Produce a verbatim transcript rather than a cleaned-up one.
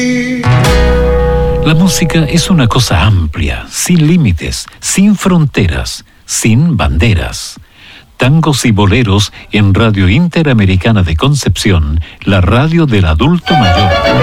La música es una cosa amplia, sin límites, sin fronteras, sin banderas. Tangos y boleros en Radio Interamericana de Concepción, la radio del adulto mayor.